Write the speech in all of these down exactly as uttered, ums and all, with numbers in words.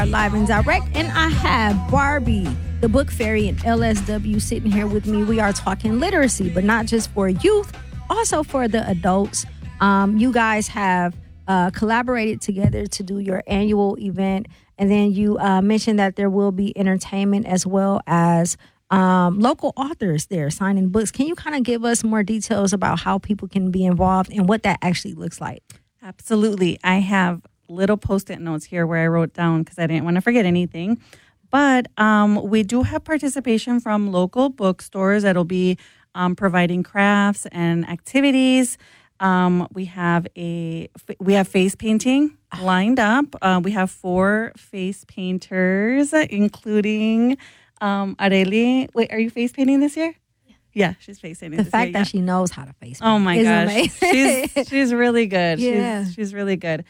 Live and direct, and I have Barbie, the book fairy, and L S W sitting here with me. We are talking literacy, but not just for youth, also for the adults. Um, you guys have uh, collaborated together to do your annual event, and then you uh, mentioned that there will be entertainment as well as um, local authors there signing books. Can you kind of give us more details about how people can be involved and what that actually looks like? Absolutely. I have little post-it notes here where I wrote down because I didn't want to forget anything. But um, we do have participation from local bookstores that'll be um, providing crafts and activities. Um, we have a we have face painting lined up. Uh, we have four face painters, including um, Areli. Wait, are you face painting this year? Yeah, she's face painting. The this fact year, that yeah. she knows how to face paint. Oh my is gosh, amazing. she's she's really good. Yeah. She's she's really good.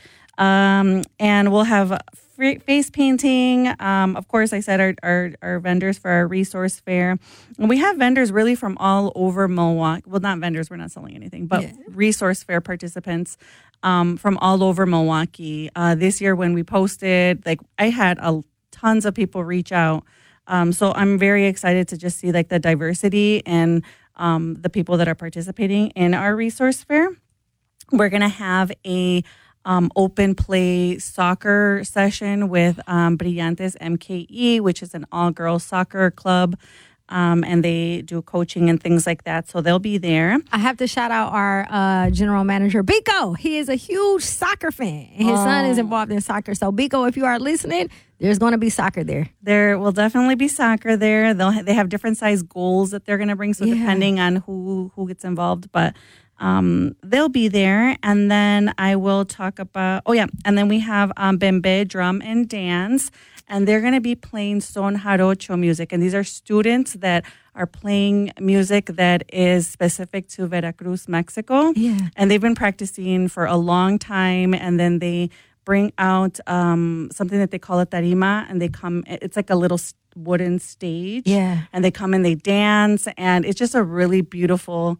Um, and we'll have free face painting. Um, of course, I said our, our our vendors for our resource fair, and we have vendors really from all over Milwaukee. Well, not vendors; we're not selling anything, but Yeah. resource fair participants um, from all over Milwaukee. Uh, this year, when we posted, like I had a tons of people reach out. Um, so I'm very excited to just see like the diversity and um, the people that are participating in our resource fair. We're gonna have a um, open play soccer session with um, Brillantes M K E, which is an all-girls soccer club, um, and they do coaching and things like that. So they'll be there. I have to shout out our uh, general manager, Biko. He is a huge soccer fan, and his oh. son is involved in soccer. So, Biko, if you are listening, there's going to be soccer there. There will definitely be soccer there. They'll ha- they have different size goals that they're going to bring, so Yeah. depending on who who gets involved, but um, they'll be there. And then I will talk about. Oh yeah, and then we have um, Bembe Drum and Dance, and they're going to be playing son jarocho music, and these are students that are playing music that is specific to Veracruz, Mexico. Yeah, and they've been practicing for a long time, and then they bring out um, something that they call a tarima, and they come, it's like a little wooden stage. Yeah. And they come and they dance, and it's just a really beautiful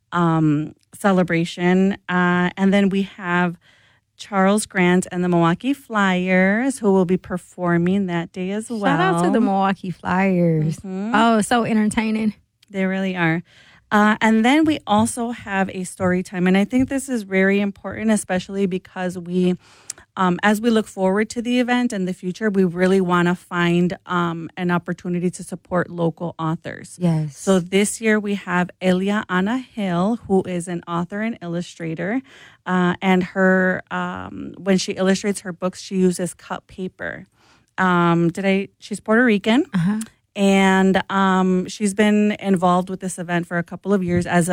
um, celebration. Uh, and then we have Charles Grant and the Milwaukee Flyers, who will be performing that day as well. Shout out to the Milwaukee Flyers. Mm-hmm. Oh, so entertaining. They really are. Uh, and then we also have a story time. And I think this is very important, especially because we, um, as we look forward to the event in the future, we really want to find um, an opportunity to support local authors. Yes. So this year we have Elia Anna Hill, who is an author and illustrator. Uh, and her, um, when she illustrates her books, she uses cut paper. Um, did I? She's Puerto Rican. Uh-huh. And um, she's been involved with this event for a couple of years as a